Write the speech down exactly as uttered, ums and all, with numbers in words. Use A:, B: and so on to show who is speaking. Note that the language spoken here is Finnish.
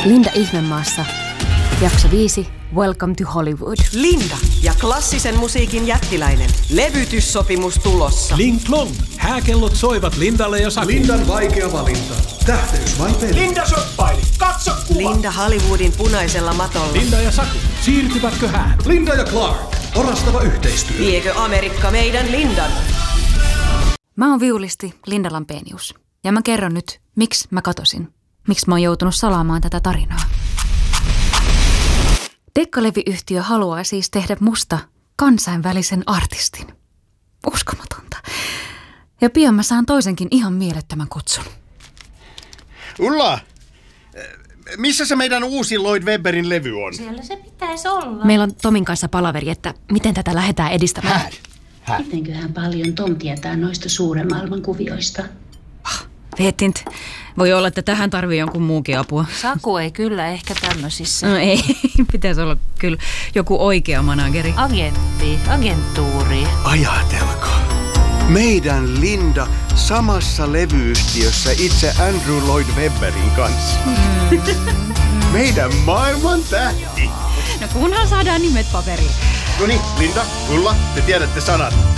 A: Linda Ihmemaassa. Jakso viisi. Welcome to Hollywood.
B: Linda ja klassisen musiikin jättiläinen. Levytyssopimus tulossa.
C: Ling Klong. Hääkellot soivat Lindalle ja Saku.
D: Lindan vaikea valinta. Tähteys vai peli?
E: Linda shoppaili. Katso kuva.
B: Linda Hollywoodin punaisella matolla.
C: Linda ja Saku. Siirtyvätkö häät?
D: Linda ja Clark. Orastava yhteistyö.
B: Viekö Amerikka meidän Lindan?
A: Mä oon viulisti Linda Lampenius. Ja mä kerron nyt, miksi mä katosin. Miksi mä oon joutunut salaamaan tätä tarinaa. Dekkalevyyhtiö haluaa siis tehdä musta kansainvälisen artistin. Uskomatonta. Ja pian mä saan toisenkin ihan mielettömän kutsun.
F: Ulla, missä se meidän uusi Lloyd Webberin levy on?
G: Siellä se pitäisi olla.
A: Meillä on Tomin kanssa palaveri, että miten tätä lähdetään edistämään.
F: Häh? Häh?
G: Mitenköhän paljon Tom tietää noista suuren maailman kuvioista?
A: Veetint. Voi olla, että tähän tarvii jonkun muukin apua.
H: Saku ei kyllä ehkä tämmöisissä.
A: No ei, pitäisi olla kyllä joku oikea manageri.
H: Agentti, agenttuuri.
F: Ajatelko. Meidän Linda samassa levyyhtiössä itse Andrew Lloyd Webberin kanssa. Mm. Meidän maailman tähti.
A: No kunhan saadaan nimet paperiin.
F: No niin, Linda, Ulla, te tiedätte sanat.